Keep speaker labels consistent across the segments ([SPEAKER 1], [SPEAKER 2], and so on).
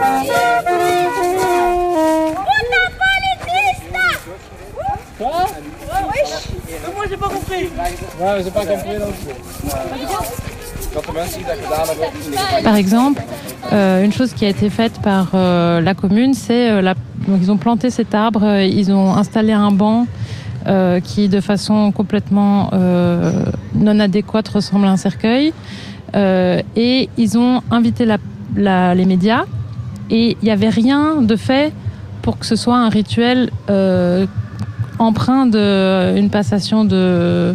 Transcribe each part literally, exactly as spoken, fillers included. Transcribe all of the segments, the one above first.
[SPEAKER 1] Quoi? Moi j'ai pas compris. Ouais, j'ai pas compris non plus.
[SPEAKER 2] Par exemple, euh, une chose qui a été faite par euh, la commune, c'est euh, la... donc ils ont planté cet arbre, euh, ils ont installé un banc euh, qui, de façon complètement euh, non adéquate, ressemble à un cercueil, euh, et ils ont invité la, la, les médias, et il n'y avait rien de fait pour que ce soit un rituel euh, empreint d'une passation de...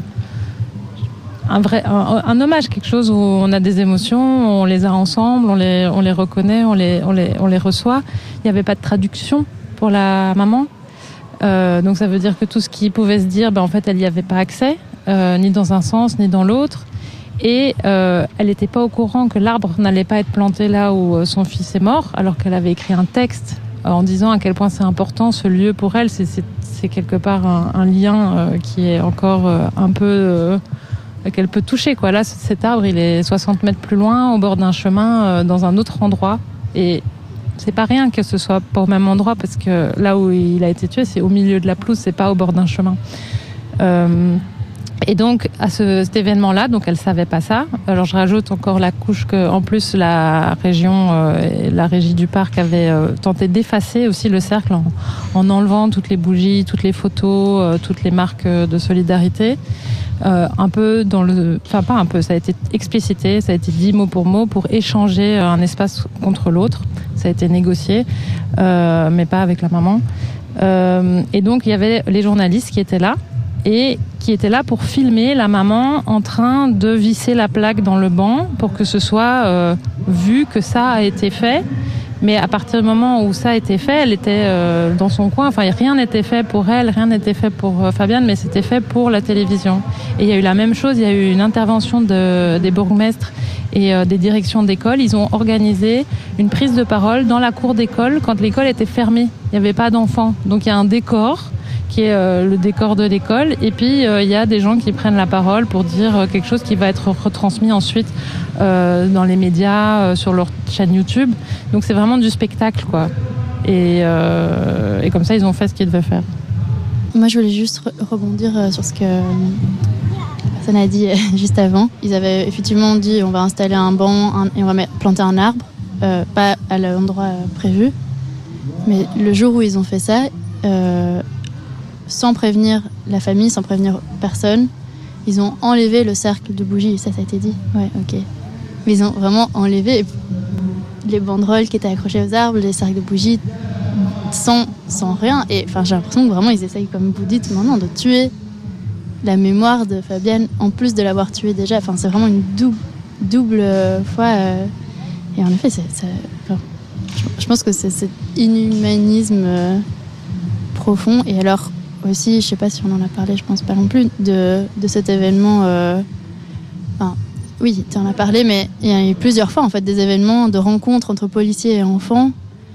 [SPEAKER 2] Un, vrai, un, un hommage, quelque chose où on a des émotions, on les a ensemble, on les, on les reconnaît, on les, on, les, on les reçoit. Il n'y avait pas de traduction pour la maman. Euh, donc ça veut dire que tout ce qui pouvait se dire, ben en fait, elle n'y avait pas accès, euh, ni dans un sens, ni dans l'autre. Et euh, elle n'était pas au courant que l'arbre n'allait pas être planté là où son fils est mort, alors qu'elle avait écrit un texte en disant à quel point c'est important ce lieu pour elle. C'est, c'est, c'est quelque part un, un lien euh, qui est encore euh, un peu... Euh, qu'elle peut toucher, quoi. Là, cet arbre, il est soixante mètres plus loin, au bord d'un chemin, euh, dans un autre endroit. Et c'est pas rien que ce soit pas au même endroit, parce que là où il a été tué, c'est au milieu de la pelouse, c'est pas au bord d'un chemin. Euh, et donc, à ce, cet événement-là, donc elle savait pas ça. Alors, je rajoute encore la couche que, en plus, la région, euh, la régie du parc avait euh, tenté d'effacer aussi le cercle en, en enlevant toutes les bougies, toutes les photos, euh, toutes les marques de solidarité. Euh, un peu dans le, enfin pas un peu, ça a été explicité, ça a été dit mot pour mot pour échanger un espace contre l'autre. Ça a été négocié, euh, mais pas avec la maman. Euh, et donc il y avait les journalistes qui étaient là et qui étaient là pour filmer la maman en train de visser la plaque dans le banc pour que ce soit euh, vu que ça a été fait. Mais à partir du moment où ça a été fait, elle était euh, dans son coin. Enfin, rien n'était fait pour elle, rien n'était fait pour euh, Fabienne, mais c'était fait pour la télévision. Et il y a eu la même chose, il y a eu une intervention de, des bourgmestres et euh, des directions d'école. Ils ont organisé une prise de parole dans la cour d'école quand l'école était fermée. Il n'y avait pas d'enfants. Donc il y a un décor qui est euh, le décor de l'école. Et puis, euh, il y a des gens qui prennent la parole pour dire euh, quelque chose qui va être retransmis ensuite euh, dans les médias, euh, sur leur chaîne YouTube. Donc, c'est vraiment du spectacle, quoi. Et, euh, et comme ça, ils ont fait ce qu'ils devaient faire.
[SPEAKER 3] Moi, je voulais juste re- rebondir sur ce que Hassan a dit juste avant. Ils avaient effectivement dit on va installer un banc un, et on va mettre, planter un arbre, euh, pas à l'endroit prévu. Mais le jour où ils ont fait ça, euh, sans prévenir la famille, sans prévenir personne, ils ont enlevé le cercle de bougies. Ça, ça a été dit ? Ouais, ok. Mais ils ont vraiment enlevé les banderoles qui étaient accrochées aux arbres, les cercles de bougies, sans, sans rien. Et enfin, j'ai l'impression que vraiment, ils essayent, comme vous dites maintenant, de tuer la mémoire de Fabienne, en plus de l'avoir tuée déjà. Enfin, c'est vraiment une double, double fois. Euh, et en effet, c'est, c'est, enfin, je, je pense que c'est cet inhumanisme euh, profond. Et alors, aussi, je sais pas si on en a parlé, je pense pas non plus, de, de cet événement. Euh, enfin, oui, tu en as parlé, mais il y a eu plusieurs fois en fait des événements de rencontres entre policiers et enfants.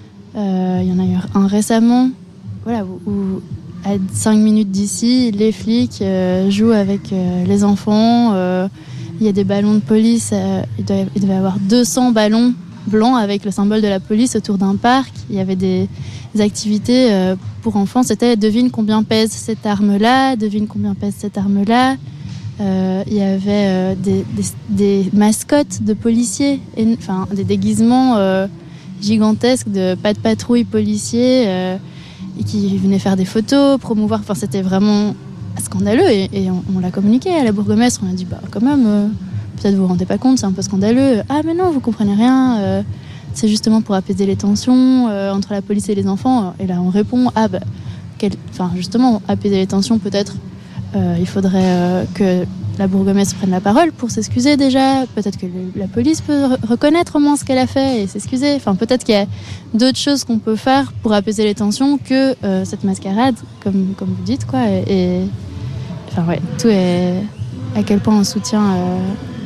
[SPEAKER 3] Euh, il y en a eu un récemment, voilà, où, où à cinq minutes d'ici, les flics euh, jouent avec euh, les enfants. Euh, il y a des ballons de police. Euh, il, doit, il devait y avoir deux cents ballons blancs avec le symbole de la police autour d'un parc. Il y avait des, des activités euh, pour enfants. C'était devine combien pèse cette arme-là, devine combien pèse cette arme-là. Euh, il y avait euh, des, des, des mascottes de policiers, et, enfin des déguisements euh, gigantesques de pas de patrouille policiers euh, et qui venaient faire des photos, promouvoir. Enfin, c'était vraiment scandaleux et, et on, on l'a communiqué à la bourgmestre. On a dit bah quand même. Euh, Peut-être vous vous rendez pas compte, c'est un peu scandaleux. Ah mais non, vous comprenez rien. Euh, c'est justement pour apaiser les tensions euh, entre la police et les enfants. Et là, on répond ah bah, quel... enfin justement apaiser les tensions peut-être. Euh, il faudrait euh, que la bourgmestre prenne la parole pour s'excuser déjà. Peut-être que le, la police peut re- reconnaître au moins ce qu'elle a fait et s'excuser. Enfin peut-être qu'il y a d'autres choses qu'on peut faire pour apaiser les tensions que euh, cette mascarade, comme comme vous dites quoi. Et, et... enfin ouais, tout est à quel point on soutient. Euh...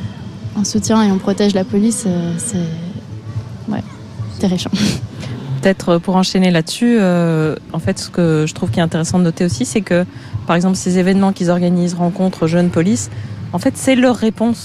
[SPEAKER 3] On soutient et on protège la police, c'est ouais, terrifiant.
[SPEAKER 4] Peut-être pour enchaîner là-dessus, euh, en fait, ce que je trouve qui est intéressant de noter aussi, c'est que, par exemple, ces événements qu'ils organisent, rencontres, jeunes police, en fait, c'est leur réponse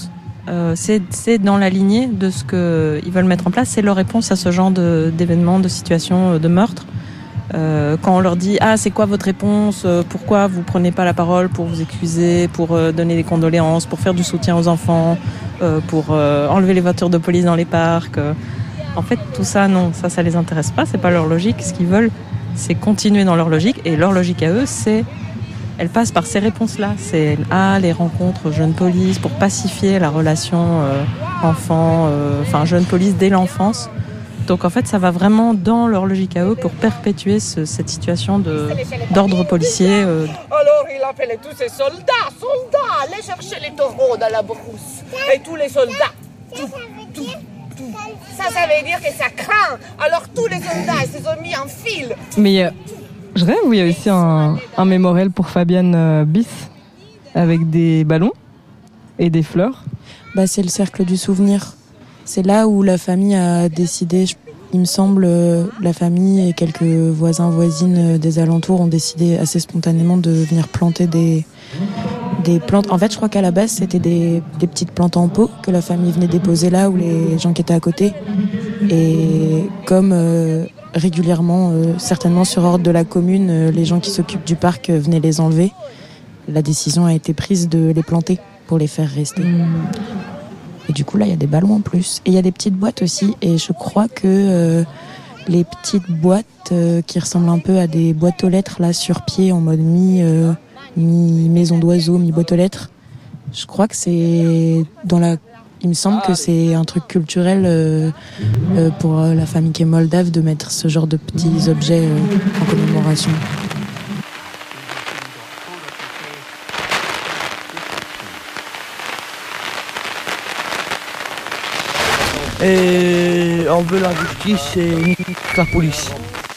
[SPEAKER 4] euh, c'est, c'est dans la lignée de ce qu'ils veulent mettre en place. C'est leur réponse à ce genre de, d'événements, de situations, de meurtres. Euh, quand on leur dit « Ah, c'est quoi votre réponse ? Pourquoi vous prenez pas la parole pour vous excuser, pour euh, donner des condoléances, pour faire du soutien aux enfants, euh, pour euh, enlever les voitures de police dans les parcs euh. ?» En fait, tout ça, non, ça, ça les intéresse pas. C'est pas leur logique. Ce qu'ils veulent, c'est continuer dans leur logique. Et leur logique à eux, c'est... Elle passe par ces réponses-là. C'est ah, les rencontres jeunes police pour pacifier la relation euh, enfant, euh, enfin jeune police dès l'enfance. Donc en fait, ça va vraiment dans leur logique à eux pour perpétuer ce, cette situation de, d'ordre policier. Euh.
[SPEAKER 5] Alors il appelait tous ses soldats, soldats, allez chercher les taureaux dans la brousse. Et tous les soldats, tout, tout, tout. Ça, ça veut dire que ça craint. Alors tous les soldats ils se sont mis en file.
[SPEAKER 6] Mais euh, je rêve où il y a aussi un, un mémorial pour Fabienne euh, Bis avec des ballons et des fleurs.
[SPEAKER 7] Bah, c'est le cercle du souvenir. C'est là où la famille a décidé, il me semble, la famille et quelques voisins, voisines des alentours ont décidé assez spontanément de venir planter des, des plantes. En fait, je crois qu'à la base, c'était des, des petites plantes en pot que la famille venait déposer là où les gens qui étaient à côté. Et comme euh, régulièrement, euh, certainement sur ordre de la commune, euh, les gens qui s'occupent du parc euh, venaient les enlever, la décision a été prise de les planter pour les faire rester. Mmh. Et du coup, là, il y a des ballons en plus. Et il y a des petites boîtes aussi. Et je crois que euh, les petites boîtes euh, qui ressemblent un peu à des boîtes aux lettres, là, sur pied, en mode mi, euh, mi maison d'oiseau, mi boîte aux lettres, je crois que c'est dans la... Il me semble que c'est un truc culturel euh, euh, pour la famille qui est moldave de mettre ce genre de petits objets euh, en commémoration.
[SPEAKER 8] Et on veut la justice et la police.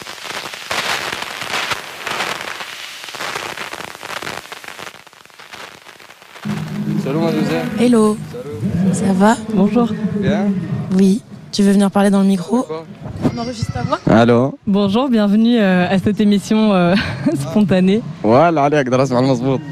[SPEAKER 9] Salut mademoiselle.
[SPEAKER 7] Hello. Salut. Ça va ?
[SPEAKER 6] Bonjour.
[SPEAKER 9] Bien.
[SPEAKER 7] Oui. Tu veux venir parler dans le micro ?
[SPEAKER 6] On enregistre ta voix ?
[SPEAKER 9] Allô.
[SPEAKER 6] Bonjour, bienvenue euh, à cette émission euh, spontanée.
[SPEAKER 9] Voilà, allez, avec دراسة على المضبوط.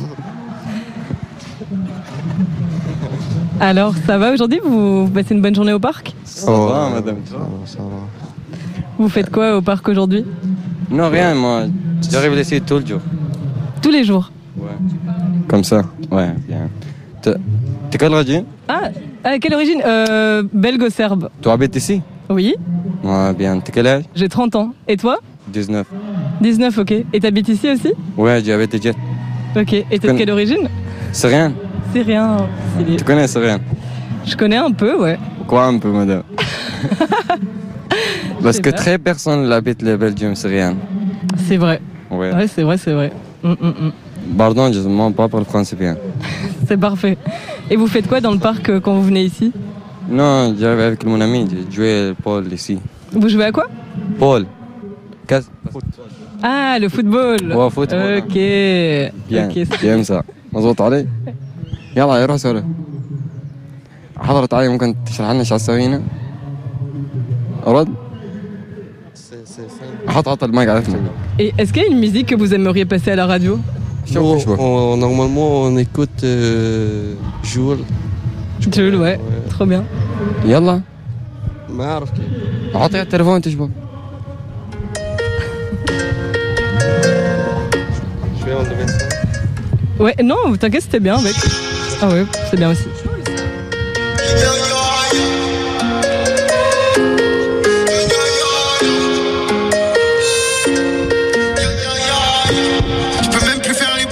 [SPEAKER 6] Alors, ça va aujourd'hui ? Vous passez une bonne journée au parc ?
[SPEAKER 9] Ça va, madame. Ça va, ça va.
[SPEAKER 6] Vous faites quoi au parc aujourd'hui ?
[SPEAKER 9] Non, rien, moi. J'arrive ici tout le jour.
[SPEAKER 6] Tous les jours ?
[SPEAKER 9] Ouais. Comme ça. Ouais, bien. T'es quelle origine ?
[SPEAKER 6] Ah, à quelle origine ? euh, Belgo-serbe.
[SPEAKER 9] Tu habites ici ?
[SPEAKER 6] Oui.
[SPEAKER 9] Ouais, bien. T'es quel âge ?
[SPEAKER 6] J'ai trente ans. Et toi ?
[SPEAKER 9] dix-neuf.
[SPEAKER 6] dix-neuf, ok. Et t'habites ici aussi ?
[SPEAKER 9] Ouais, j'habite Jet.
[SPEAKER 6] Ok. Et t'es de quelle origine ?
[SPEAKER 9] C'est rien.
[SPEAKER 6] C'est rien. C'est...
[SPEAKER 9] Tu connais, c'est rien.
[SPEAKER 6] Je connais un peu, ouais.
[SPEAKER 9] Quoi un peu, madame ? Parce que très personne habite le Belgium, c'est rien.
[SPEAKER 6] C'est vrai.
[SPEAKER 9] Ouais.
[SPEAKER 6] Ouais, c'est vrai, c'est vrai. Mm, mm, mm.
[SPEAKER 9] Pardon, je ne mens pas pour le français bien.
[SPEAKER 6] C'est parfait. Et vous faites quoi dans le parc euh, quand vous venez ici ?
[SPEAKER 9] Non, j'arrive avec mon ami, je jouais au Paul ici.
[SPEAKER 6] Vous jouez à quoi ?
[SPEAKER 9] Paul. Casse.
[SPEAKER 6] Ah, le football.
[SPEAKER 9] Ouais, football.
[SPEAKER 6] Ok.
[SPEAKER 9] Bien,
[SPEAKER 6] okay.
[SPEAKER 9] bien ça. مظبوط علي. يلا يا راسل. حضرت علي ممكن تشرح لنا ايش هتسوي هنا؟ رد. حط حط المايك على فمك.
[SPEAKER 6] Et est-ce qu'il y a une musique que vous aimeriez passer à la radio ?
[SPEAKER 10] Non, on, normalement, on écoute euh, Joule.
[SPEAKER 6] Joule, ouais. ouais. Trop bien.
[SPEAKER 9] يلا.
[SPEAKER 10] ما أعرف كيف.
[SPEAKER 9] أعطي التليفون تشبه.
[SPEAKER 10] Je vais enlever ça.
[SPEAKER 6] Ouais, non, t'inquiète, c'était bien, mec. Ah ouais, c'est bien aussi.